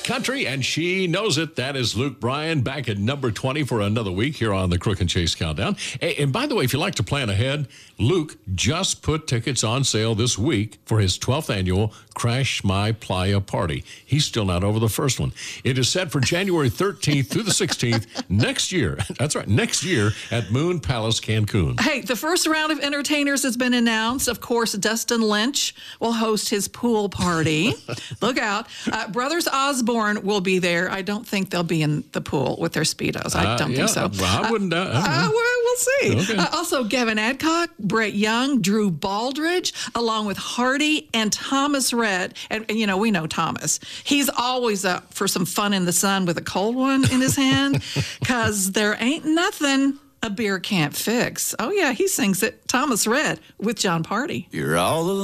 country, and she knows it. That is Luke Bryan back at number 20 for another week here on the Crook and Chase Countdown. And by the way, if you like to plan ahead, Luke just put tickets on sale this week for his 12th annual Crash My Playa party. He's still not over the first one. It is set for January 13th through the 16th next year. That's right, next year at Moon Palace, Cancun. Hey, the first round of entertainers has been announced. Of course, Dustin Lynch will host his pool party. Look out. Brothers Osborne will be there. I don't think they'll be in the pool with their Speedos. I don't think so. Well, I wouldn't. We'll see. Okay. Also, Gavin Adcock, Brett Young, Drew Baldridge, along with Hardy and Thomas Rhett. And you know, we know Thomas. He's always up for some fun in the sun with a cold one in his hand, because there ain't nothing a beer can't fix. Oh, yeah, he sings it. Thomas Rhett with John Party. You're all alone.